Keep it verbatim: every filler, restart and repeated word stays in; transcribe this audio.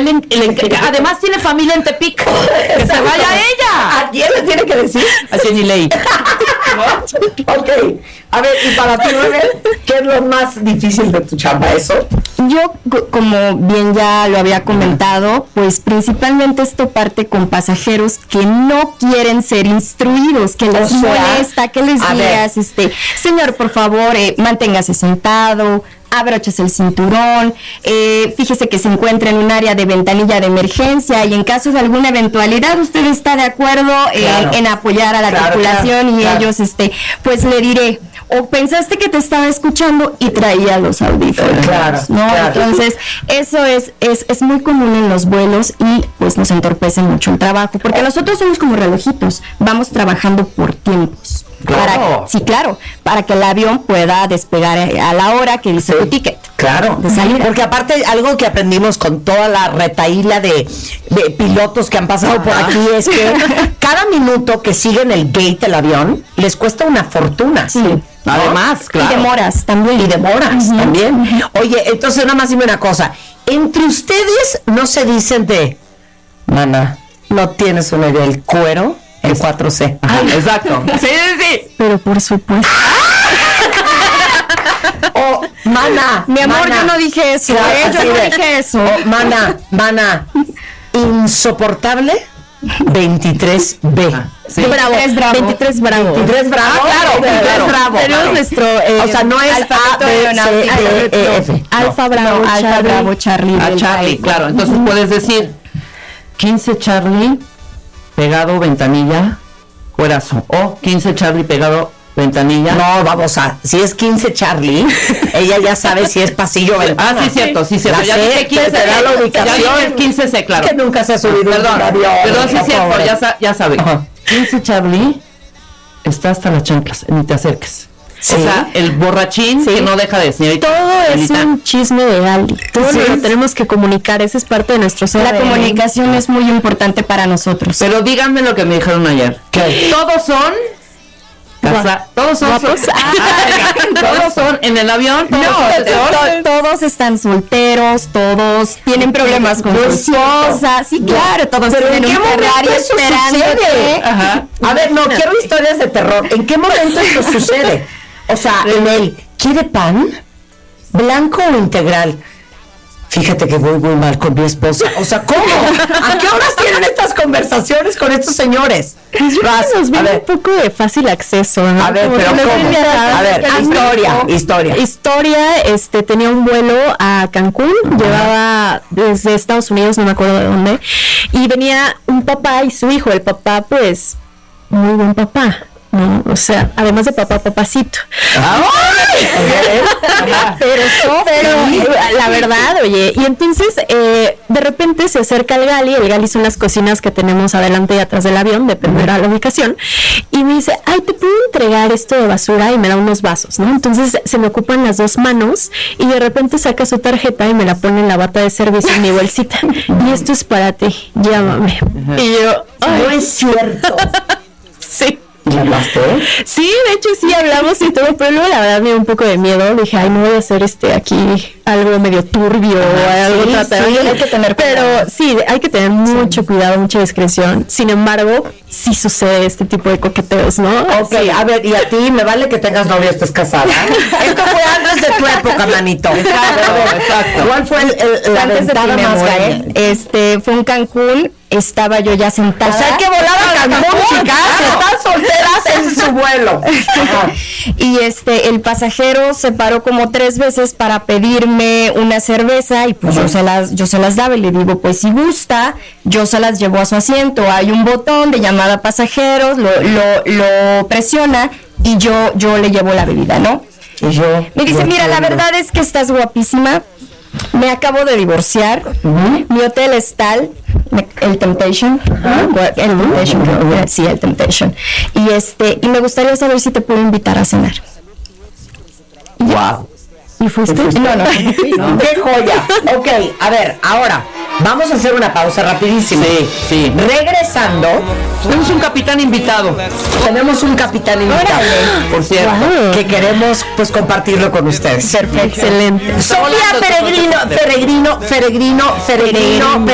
él, le, le, además tiene familia en Tepic. Que se vaya ella. ¿A quién le tiene que decir? A Jenny Ley. Ok, a ver, y para ti, Rubén, ¿qué es lo más difícil de tu chamba? ¿Eso? Yo, como bien ya lo había comentado, pues principalmente esto parte con pasajeros que no quieren ser instruidos, que les o sea, molesta, que les digas, este, señor, por favor, eh, manténgase sentado, abróchese el cinturón, eh, fíjese que se encuentra en un área de ventanilla de emergencia y en caso de alguna eventualidad usted está de acuerdo eh, claro. en apoyar a la claro, tripulación claro, y claro. ellos, este, pues le diré, o pensaste que te estaba escuchando y traía los audífonos, claro, ¿no? Claro. Entonces, eso es, es, es muy común en los vuelos y pues nos entorpece mucho el trabajo, porque nosotros somos como relojitos, vamos trabajando por tiempos. Claro. Para, sí, claro, para que el avión pueda despegar a la hora que dice Sí, tu ticket. Claro, de salida. porque aparte algo que aprendimos con toda la retaíla de, de pilotos que han pasado por aquí es que cada minuto que siguen el gate del avión les cuesta una fortuna. Sí. ¿no? Además, claro. Y demoras también. Y demoras Uh-huh. también. Oye, entonces nada más dime una cosa. Entre ustedes no se dicen de, mana, no tienes una idea del cuero en cuatro C. Ajá, exacto. Sí, sí, sí. Pero por supuesto. O, mana, Mi amor, mana. yo no dije eso. Claro, ¿eh? Yo así no de, dije eso. o, mana, mana, insoportable veintitrés B. Ah, sí. Bravo. veintitrés bravo. veintitrés bravo. veintitrés bravo. Ah, claro, veintitrés claro. bravo. Tenemos Claro. nuestro eh, O sea, no es A, B, C, D, E, F. No, Alfa Bravo, No, Alfa Charlie. Bravo, Charlie. A Delta, Charlie, Eco. claro. Entonces puedes decir quince Charlie pegado ventanilla cuerazo o quince Charlie pegado ventanilla. No, vamos a, si es quince Charlie, ella ya sabe si es pasillo o Ah, ventana. sí, cierto, sí, cierto. La Ya sé, dije quince, te da la ubicación. Ya dije quince C, claro. Que nunca se ha subido Perdón, un avión. perdón, sí, no, cierto, pobre. ya, sa- ya sabe. Ajá. quince Charlie está hasta las chanclas, ni te acerques. Sí. O sea, el borrachín que no deja de señorita. Todo es señorita. un chisme de Ali. Todo Sí. lo tenemos que comunicar. Esa es parte de nuestro ser. La comunicación es muy importante para nosotros. Pero díganme lo que me dijeron ayer. ¿Qué? Todos son casa, todos son ¿Guapos? Ah, todos son en el avión, todos No, son- to- todos están solteros, todos tienen problemas con No su es cierto. esposa, sí, claro, todos Pero ¿en tienen qué un momento Ferrari eso esperándote. sucede? Ajá. A ver, no, quiero historias de terror. ¿En qué momento esto sucede? O sea, en el, ¿quiere pan? ¿Blanco o integral? Fíjate que voy muy mal con mi esposa. O sea, ¿cómo? ¿A qué horas tienen estas conversaciones con estos señores? Pues yo creo Vas, que nos a viene ver. un poco de fácil acceso, ¿no? A ver, Como pero que nos ¿cómo? viene A ver, a- historia, a- historia. Historia, este, tenía un vuelo a Cancún, llevaba desde Estados Unidos, no me acuerdo de dónde, y venía un papá y su hijo. El papá, pues, muy buen papá, ¿no? O sea, además de papá, papacito. pero, pero la verdad, oye, y entonces eh, de repente se acerca el Gali. El Gali son las cocinas que tenemos adelante y atrás del avión, dependerá la ubicación, y me dice, ay, ¿te puedo entregar esto de basura? Y me da unos vasos, ¿no? Entonces se me ocupan las dos manos y de repente saca su tarjeta y me la pone en la bata de servicio en mi bolsita, y esto es para ti, llámame. Y yo, No ay, es cierto. sí. ¿Le hablaste? Sí, de hecho sí hablamos y todo, pero luego la verdad me dio un poco de miedo. Dije, ay, no voy a hacer este aquí algo medio turbio o algo sí, tratado. sí, hay que tener Pero cuidado. sí, hay que tener mucho cuidado, mucha discreción. Sin embargo, sí sucede este tipo de coqueteos, ¿no? Ok, Sí. a ver, y a ti me vale que tengas novio, estés casada. Esto fue antes de tu época, manito. Exacto, exacto. ¿Cuál fue el, el- la Antes de ti, ventada mi más amor, grande? ¿eh? Este, fue en Cancún, estaba yo ya sentada. O sea, hay que volar a Cancún, chicas. Están solteras en su vuelo. Ajá. Y este, el pasajero se paró como tres veces para pedirme una cerveza y pues yo se las, yo se las daba y le digo, pues si gusta, yo se las llevo a su asiento. Hay un botón de llamada pasajeros, lo, lo, lo presiona y yo, yo le llevo la bebida, ¿no? Y yo. Me dice, yo mira, la entiendo. verdad es que estás guapísima. Me acabo de divorciar. Mi hotel es tal, el Temptation. El Temptation, creo, sí, el Temptation. Y este, y me gustaría saber si te puedo invitar a cenar. Wow. ¿Y fuiste? No, no, no fui. No. ¡Qué joya! Ok, a ver, ahora vamos a hacer una pausa rapidísima. Sí, sí. Regresando, Tenemos un capitán invitado, tenemos un capitán invitado por cierto. que queremos pues compartirlo con ustedes. Perfecto. Excelente. Sofía Peregrino, Peregrino, Peregrino, Peregrino,